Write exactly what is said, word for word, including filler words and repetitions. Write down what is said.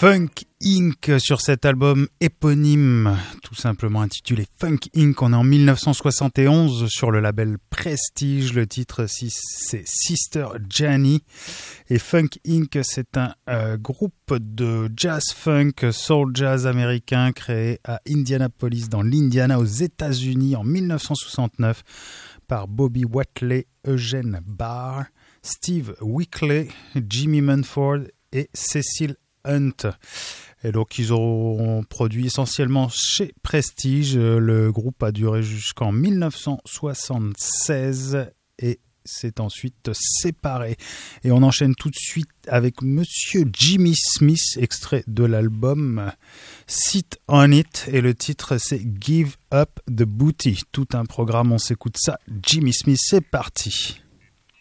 Funk Incorporated sur cet album éponyme, tout simplement intitulé Funk Incorporated. On est en mille neuf cent soixante et onze sur le label Prestige. Le titre c'est Sister Jenny. Et Funk Incorporated, c'est un euh, groupe de jazz funk, soul jazz américain créé à Indianapolis, dans l'Indiana, aux États-Unis, en mille neuf cent soixante-neuf par Bobby Watley, Eugene Barr, Steve Wickley, Jimmy Munford et Cecil Hunt. Et donc ils ont produit essentiellement chez Prestige. Le groupe a duré jusqu'en mille neuf cent soixante-seize et s'est ensuite séparé. Et on enchaîne tout de suite avec Monsieur Jimmy Smith, extrait de l'album Sit on It, et le titre c'est Give Up the Booty. Tout un programme, on s'écoute ça. Jimmy Smith, c'est parti.